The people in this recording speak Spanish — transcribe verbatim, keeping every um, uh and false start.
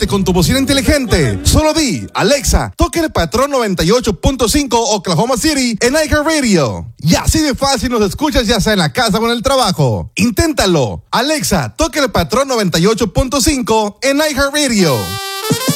comunicarte con tu bocina inteligente. Solo di, Alexa, toque el patrón noventa y ocho punto cinco Oklahoma City en iHeartRadio. Y así de fácil nos escuchas ya sea en la casa o en el trabajo. Inténtalo. Alexa, toque el patrón noventa y ocho punto cinco en iHeartRadio.